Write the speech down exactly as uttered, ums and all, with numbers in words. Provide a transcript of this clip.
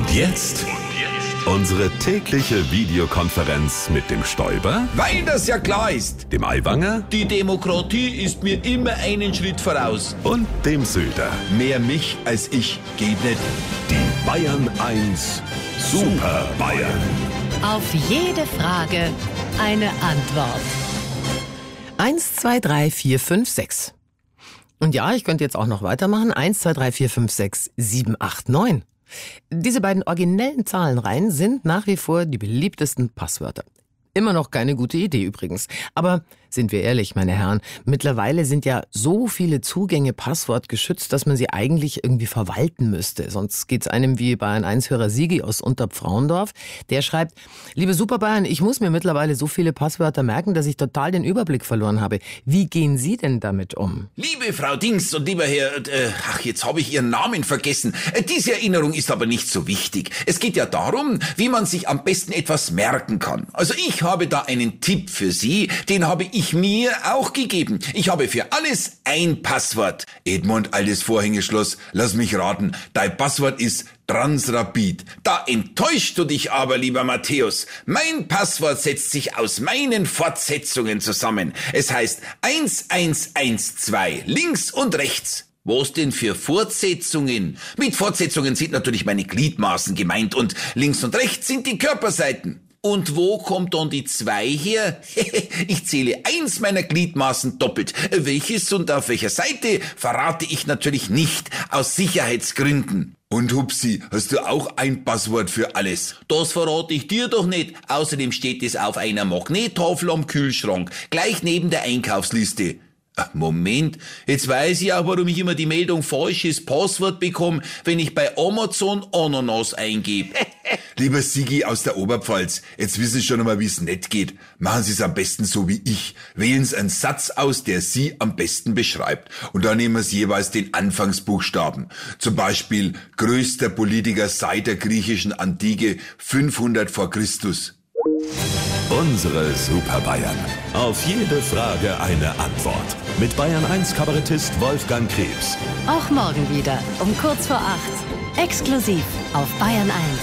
Und jetzt unsere tägliche Videokonferenz mit dem Stoiber, Weil das ja klar ist. dem Aiwanger Die Demokratie ist mir immer einen Schritt voraus. und dem Söder. Mehr mich als ich geht nicht. Die Bayern eins Super Bayern. Auf jede Frage eine Antwort. Eins, zwei, drei, vier, fünf, sechs. Und ja, ich könnte jetzt auch noch weitermachen. Eins, zwei, drei, vier, fünf, sechs, sieben, acht, neun. Diese beiden originellen Zahlenreihen sind nach wie vor die beliebtesten Passwörter. Immer noch keine gute Idee übrigens. Aber sind wir ehrlich, meine Herren, mittlerweile sind ja so viele Zugänge passwortgeschützt, dass man sie eigentlich irgendwie verwalten müsste. Sonst geht's einem wie Bayern eins Hörer Sigi aus Unterpfrauendorf. Der schreibt, liebe Superbayern, ich muss mir mittlerweile so viele Passwörter merken, dass ich total den Überblick verloren habe. Wie gehen Sie denn damit um? Liebe Frau Dings und lieber Herr, äh, ach, jetzt habe ich Ihren Namen vergessen. Äh, diese Erinnerung ist aber nicht so wichtig. Es geht ja darum, wie man sich am besten etwas merken kann. Also ich habe da einen Tipp für Sie, den habe ich mir auch gegeben. Ich habe für alles ein Passwort. Edmund, altes Vorhängeschloss, lass mich raten, dein Passwort ist Transrapid. Da enttäuschst du dich aber, lieber Matthäus. Mein Passwort setzt sich aus meinen Fortsetzungen zusammen. Es heißt eins eins eins zwei, links und rechts. Was denn für Fortsetzungen? Mit Fortsetzungen sind natürlich meine Gliedmaßen gemeint und links und rechts sind die Körperseiten. Und wo kommt dann die zwei her? Ich zähle eins meiner Gliedmaßen doppelt. Welches und auf welcher Seite verrate ich natürlich nicht, aus Sicherheitsgründen. Und Hupsi, hast du auch ein Passwort für alles? Das verrate ich dir doch nicht. Außerdem steht es auf einer Magnettafel am Kühlschrank, gleich neben der Einkaufsliste. Ach, Moment, jetzt weiß ich auch, warum ich immer die Meldung falsches Passwort bekomme, wenn ich bei Amazon Ananas eingebe. Lieber Sigi aus der Oberpfalz, jetzt wissen Sie schon einmal, wie es nicht geht. Machen Sie es am besten so wie ich. Wählen Sie einen Satz aus, der Sie am besten beschreibt. Und dann nehmen Sie jeweils den Anfangsbuchstaben. Zum Beispiel größter Politiker seit der griechischen Antike, fünfhundert vor Christus. Unsere Super Bayern. Auf jede Frage eine Antwort. Mit Bayern eins Kabarettist Wolfgang Krebs. Auch morgen wieder um kurz vor acht. Exklusiv auf Bayern eins.